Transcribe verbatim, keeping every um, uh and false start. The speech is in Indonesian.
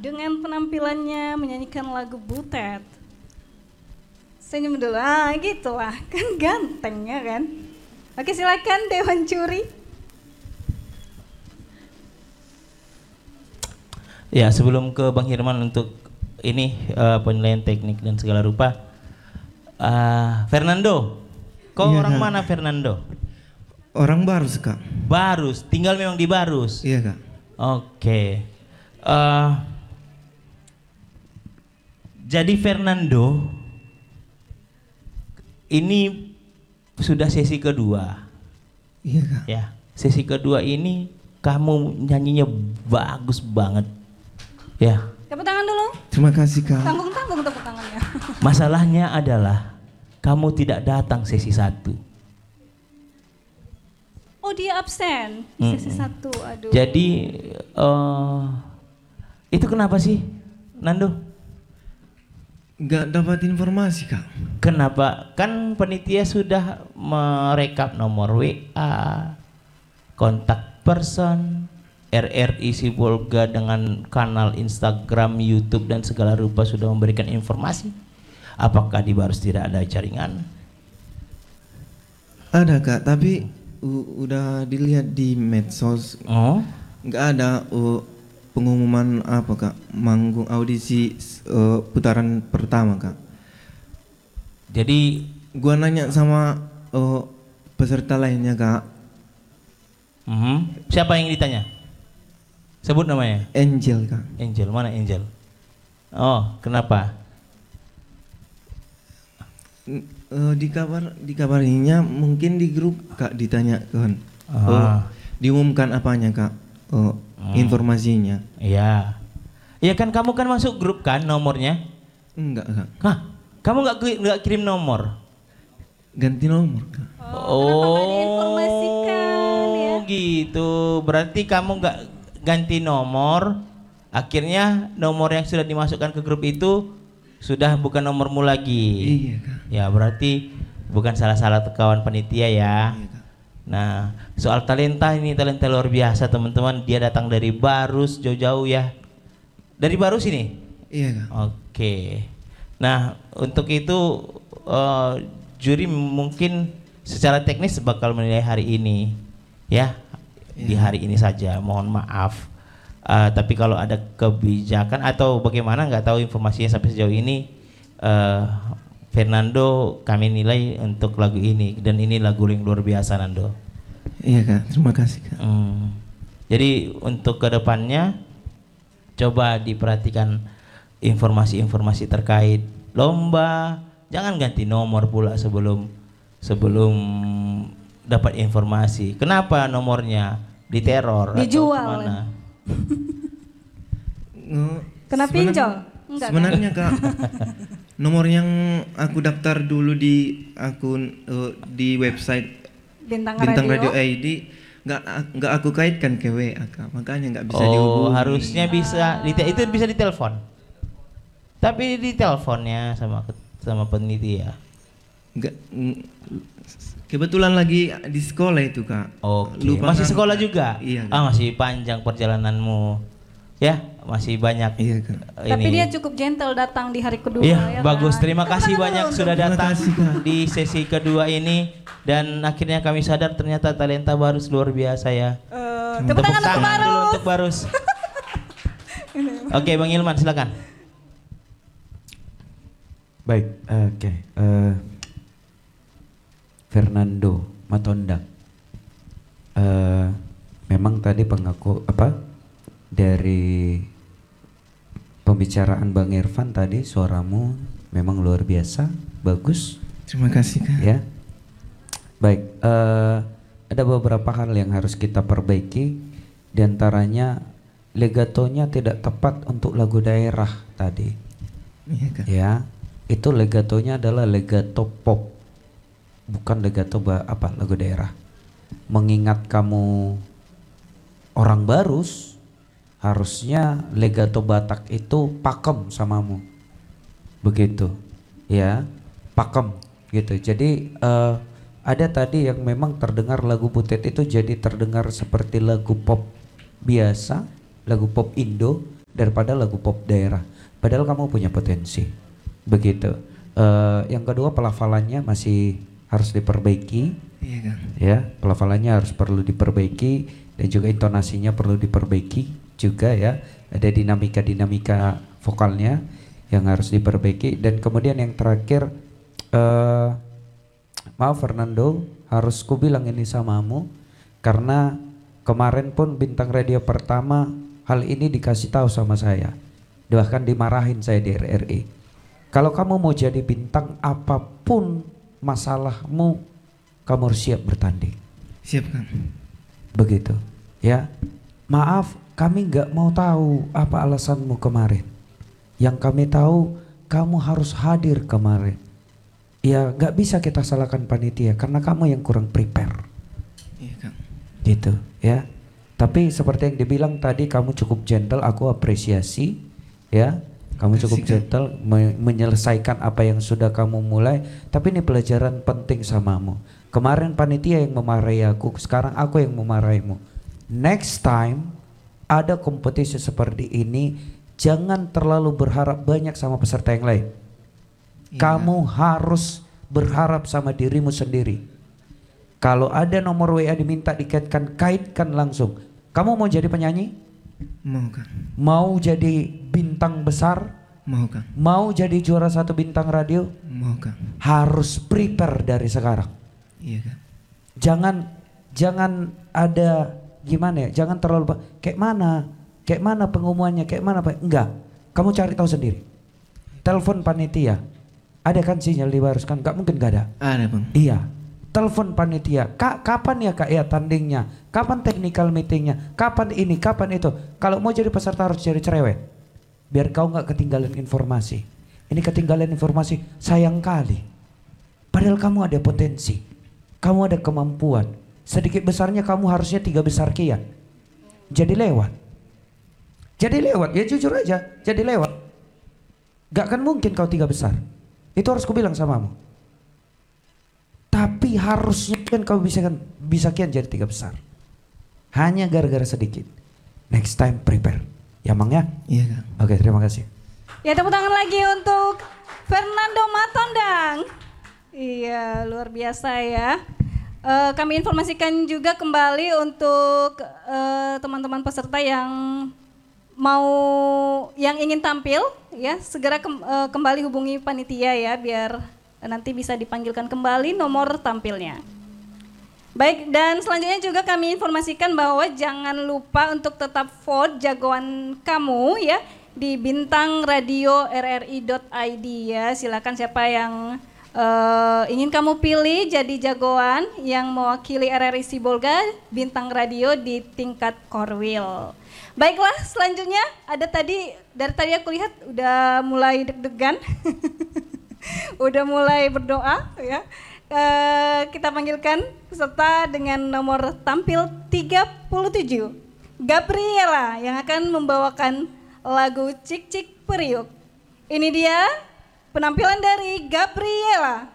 dengan penampilannya menyanyikan lagu Butet. Senyum dulu, ah gitu lah, kan ganteng ya kan. Oke silakan Dewan Juri. Ya sebelum ke Bang Hirman untuk ini uh, penilaian teknik dan segala rupa, uh, Fernando, kau Iya, orang Kak. mana Fernando? Orang Barus, Kak. Barus, tinggal memang di Barus. Iya, Kak. Oke. Uh, jadi Fernando, ini sudah sesi kedua. Iya, Kak. Ya, sesi kedua ini kamu nyanyinya bagus banget. Ya. Tepuk tangan dulu. Terima kasih, Kak. Tanggung-tanggung tepuk tangannya. Masalahnya adalah kamu tidak datang sesi satu. Oh dia absen di sesi Mm-mm. satu, aduh. Jadi uh, itu kenapa sih, Nando? Nggak dapat informasi, Kak. Kenapa? Kan panitia sudah merekap nomor W A, kontak person, R R I Sibolga dengan kanal Instagram, YouTube dan segala rupa sudah memberikan informasi. Apakah di Barus tidak ada jaringan? Ada, Kak, tapi u- udah dilihat di medsos. Oh, Nggak ada uh, pengumuman apa, Kak, manggung audisi uh, putaran pertama, Kak. jadi Gua nanya sama uh, peserta lainnya, Kak. mhm. Siapa yang ditanya? Sebut namanya. Angel, Kak. Angel, mana Angel? Oh, kenapa? N- uh, di kabar di kabarinya mungkin di grup, Kak, ditanya kan. Ah. Uh, diumumkan apanya, Kak? Uh, Hmm. informasinya. Iya. Ya kan kamu kan masuk grup kan nomornya? Enggak, Kak. Hah? Kamu nggak ki- nggak kirim nomor? Ganti nomor, Kak. Oh, kenapa nggak diinformasikan ya? Gitu. Berarti kamu nggak ganti nomor. Akhirnya nomor yang sudah dimasukkan ke grup itu sudah bukan nomormu lagi. Iya, Kak. Ya berarti bukan salah-salah kawan panitia ya. Iya, Kak. Nah, soal talenta ini talenta luar biasa teman-teman. Dia datang dari Barus jauh-jauh ya. Dari Barus ini? Iya, Kak. Oke. Nah, untuk itu eh, juri mungkin secara teknis bakal menilai hari ini, ya, di Iya. hari ini saja. Mohon maaf. Eh, tapi kalau ada kebijakan atau bagaimana nggak tahu informasinya sampai sejauh ini, eh, Fernando kami nilai untuk lagu ini dan ini lagu yang luar biasa, Nando. Iya, Kak. Terima kasih, Kak. Hmm. Jadi untuk kedepannya coba diperhatikan informasi-informasi terkait lomba. Jangan ganti nomor pula sebelum sebelum dapat informasi. Kenapa nomornya diteror? atau Dijual. kemana? Nge- Kena sebenar- pinjol? Enggak, kan? Sebenarnya, Kak, nomor yang aku daftar dulu di akun eh, di website Bintang, Bintang Radio. Radio I D nggak nggak aku kaitkan ke W A, Kak. Makanya nggak bisa Oh, dihubungi. harusnya bisa dite- itu bisa ditelepon. Tapi di teleponnya sama sama penitia. Nggak, mm, kebetulan lagi di sekolah itu, Kak. Oke. Lupa Masih kan, sekolah Kak. juga? Iya, Kak. Ah, masih panjang perjalananmu. Ya, masih banyak. Iya, Kak. eh, Tapi ini. dia cukup gentle datang di hari kedua. Iya, ya bagus. kan? Terima kasih Tepuk tangan banyak dulu sudah Terima datang kasih, Kak. di sesi kedua ini dan akhirnya kami sadar ternyata talenta Barus luar biasa ya. untuk, eh, tepuk tangan untuk dulu Barus. untuk Barus. Oke, Bang Ilman silakan. Baik, eh, oke. eh, Fernando Matonda. Eh, memang tadi pengaku apa dari pembicaraan Bang Irfan tadi suaramu memang luar biasa, bagus. Terima kasih, Kak. Ya. Baik, eh, ada beberapa hal yang harus kita perbaiki. Di antaranya legatonya tidak tepat untuk lagu daerah tadi. Iya, Kak. Ya, itu legatonya adalah legato pop, bukan legato ba- apa lagu daerah. Mengingat kamu orang Barus, harusnya legato Batak itu pakem samamu, begitu, ya, pakem gitu. Jadi eh, ada tadi yang memang terdengar lagu Butet itu jadi terdengar seperti lagu pop biasa, lagu pop Indo, daripada lagu pop daerah. Padahal kamu punya potensi. Begitu. Uh, yang kedua pelafalannya masih harus diperbaiki. Iya kan. Ya, pelafalannya harus perlu diperbaiki dan juga intonasinya perlu diperbaiki juga ya. Ada dinamika-dinamika vokalnya yang harus diperbaiki. Dan kemudian yang terakhir, uh, maaf Fernando, harus ku bilang ini samamu karena kemarin pun bintang radio pertama hal ini dikasih tahu sama saya, bahkan dimarahin saya di R R I. Kalau kamu mau jadi bintang, apapun masalahmu, kamu harus siap bertanding. Siap kan. Begitu ya. Maaf, kami nggak mau tahu apa alasanmu kemarin. Yang kami tahu kamu harus hadir kemarin. Ya nggak bisa kita salahkan panitia karena kamu yang kurang prepare. Iya kan. Gitu ya. Tapi seperti yang dibilang tadi, kamu cukup gentle, aku apresiasi ya. Kamu cukup gentle me menyelesaikan apa yang sudah kamu mulai. Tapi ini pelajaran penting samamu. Kemarin panitia yang memarahi aku, sekarang aku yang memarahimu. Next time ada kompetisi seperti ini, jangan terlalu berharap banyak sama peserta yang lain. Iya. Kamu harus berharap sama dirimu sendiri. Kalau ada nomor W A diminta dikaitkan, kaitkan langsung. Kamu mau jadi penyanyi? Mau kan. Mau jadi bintang besar? Mau kan. Mau jadi juara satu bintang radio? Mau kan. Harus prepare dari sekarang. Iya kan. Jangan jangan ada gimana ya? Jangan terlalu kayak mana? Kayak mana pengumumannya? Kayak mana Pak? Enggak. Kamu cari tahu sendiri. Telepon panitia. Ada kan sinyal diharuskan? Enggak mungkin enggak ada. Ada bang. Iya. Telepon panitia, Kak, kapan ya Kak ya tandingnya? Kapan technical meetingnya? Kapan ini, kapan itu? Kalau mau jadi peserta harus jadi cerewet, biar kau nggak ketinggalan informasi. Ini ketinggalan informasi, sayang kali. Padahal kamu ada potensi, kamu ada kemampuan. Sedikit besarnya kamu harusnya tiga besar kian. Jadi lewat. Jadi lewat, ya jujur aja, jadi lewat. Gak kan mungkin kau tiga besar. Itu harus kubilang samamu. Tapi harusnya kan kau bisa kan bisa kian jadi tiga besar. Hanya gara-gara sedikit. Next time prepare. Ya Mang ya? Iya kan. Oke, terima kasih. Ya tepuk tangan lagi untuk Fernando Matondang. Iya luar biasa ya. Uh, kami informasikan juga kembali untuk teman-teman uh, peserta yang mau yang ingin tampil ya segera kem, uh, kembali hubungi panitia ya biar nanti bisa dipanggilkan kembali nomor tampilnya. Baik, dan selanjutnya juga kami informasikan bahwa jangan lupa untuk tetap vote jagoan kamu ya di bintang radio r r i dot i d ya. Silakan siapa yang uh, ingin kamu pilih jadi jagoan yang mewakili R R I Sibolga bintang radio di tingkat Korwil. Baiklah, selanjutnya ada tadi dari tadi aku lihat udah mulai deg-degan. Udah mulai berdoa ya. E, kita panggilkan peserta dengan nomor tampil tiga puluh tujuh, Gabriela yang akan membawakan lagu Cik Cik Periuk. Ini dia penampilan dari Gabriela.